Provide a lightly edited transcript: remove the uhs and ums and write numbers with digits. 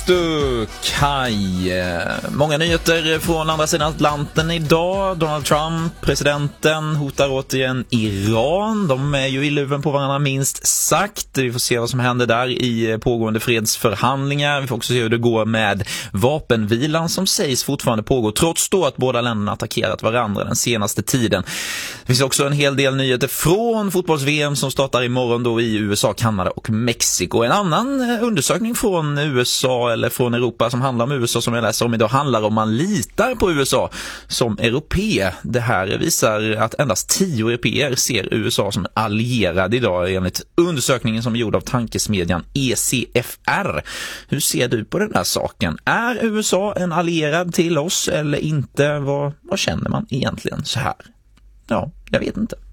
du, Kai. Många nyheter från andra sidan Atlanten idag. Donald Trump, presidenten, hotar återigen Iran. De är ju i luven på varandra minst sagt. Vi får se vad som händer där i pågående fredsförhandlingar. Vi får också se hur det går med vapenvilan som sägs fortfarande pågår, trots då att båda länderna attackerat varandra den senaste tiden. Det finns också en hel del nyheter från fotbolls-VM som startar imorgon då i USA, Kanada och Mexiko. En annan undersökning från USA eller från Europa som handlar om USA som jag läser om idag handlar om man litar på USA som europé. Det här visar att endast 10 europeer ser USA som allierad idag enligt undersökningen som är gjord av tankesmedjan ECFR. Hur ser du på den här saken? Är USA en allierad till oss eller inte? Vad känner man egentligen så här? Ja, jag vet inte.